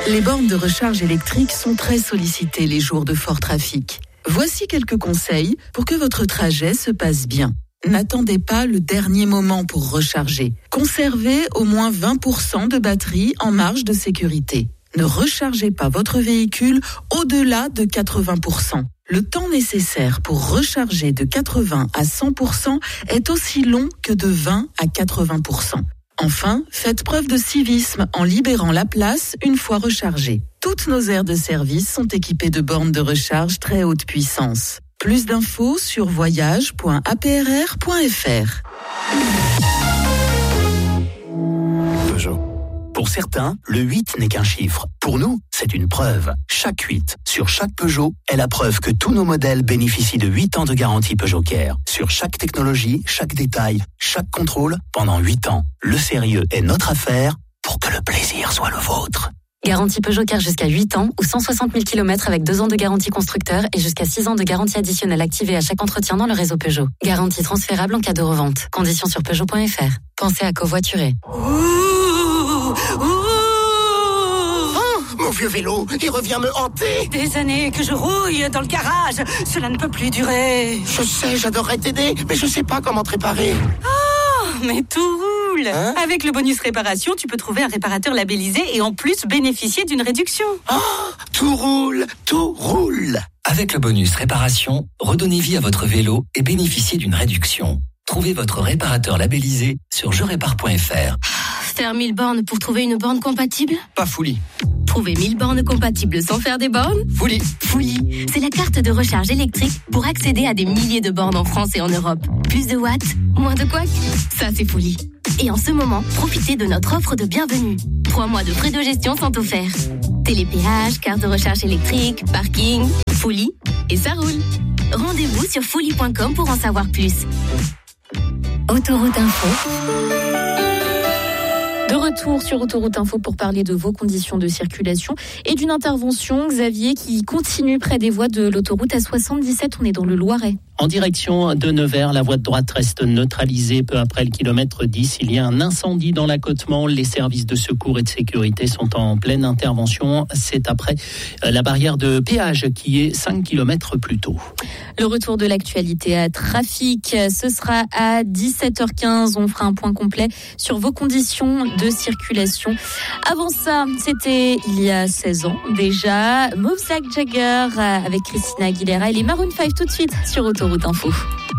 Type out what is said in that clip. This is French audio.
Les bornes de recharge électrique sont très sollicitées les jours de fort trafic. Voici quelques conseils pour que votre trajet se passe bien. N'attendez pas le dernier moment pour recharger. Conservez au moins 20% de batterie en marge de sécurité. Ne rechargez pas votre véhicule au-delà de 80%. Le temps nécessaire pour recharger de 80 à 100% est aussi long que de 20 à 80%. Enfin, faites preuve de civisme en libérant la place une fois rechargée. Toutes nos aires de service sont équipées de bornes de recharge très haute puissance. Plus d'infos sur voyage.aprr.fr. Peugeot. Pour certains, le 8 n'est qu'un chiffre. Pour nous, c'est une preuve. Chaque 8 sur chaque Peugeot est la preuve que tous nos modèles bénéficient de 8 ans de garantie Peugeot Care. Sur chaque technologie, chaque détail, chaque contrôle, pendant 8 ans. Le sérieux est notre affaire pour que le plaisir soit le vôtre. Garantie Peugeot Care jusqu'à 8 ans ou 160 000 km avec 2 ans de garantie constructeur et jusqu'à 6 ans de garantie additionnelle activée à chaque entretien dans le réseau Peugeot. Garantie transférable en cas de revente. Conditions sur Peugeot.fr. Pensez à covoiturer. Mon vieux vélo, il revient me hanter. Des années que je rouille dans le garage. Cela ne peut plus durer. Je sais, j'adorerais t'aider, mais je sais pas comment te réparer. Oh, mais tout roule. Avec le bonus réparation, tu peux trouver un réparateur labellisé et en plus bénéficier d'une réduction. Oh, tout roule, tout roule. Avec le bonus réparation, redonnez vie à votre vélo et bénéficiez d'une réduction. Trouvez votre réparateur labellisé sur jerépare.fr. Faire 1000 bornes pour trouver une borne compatible ? Pas Fully. Trouver 1000 bornes compatibles sans faire des bornes ? Fully. Fully, c'est la carte de recharge électrique pour accéder à des milliers de bornes en France et en Europe. Plus de watts, moins de couacs. Ça, c'est Fully. Et en ce moment, profitez de notre offre de bienvenue. 3 mois de frais de gestion sont offerts. Télépéage, carte de recharge électrique, parking, Fully, et ça roule. Rendez-vous sur fully.com pour en savoir plus. Autoroute Info. De retour sur Autoroute Info pour parler de vos conditions de circulation et d'une intervention, Xavier, qui continue près des voies de l'autoroute A77. On est dans le Loiret. En direction de Nevers, la voie de droite reste neutralisée peu après le kilomètre 10. Il y a un incendie dans l'accotement. Les services de secours et de sécurité sont en pleine intervention. C'est après la barrière de péage qui est 5 km plus tôt. Le retour de l'actualité à trafic, ce sera à 17h15. On fera un point complet sur vos conditions de circulation. Avant ça, c'était il y a 16 ans déjà. Move Zack Jagger avec Christina Aguilera et les Maroon 5 tout de suite sur Autoroute Info.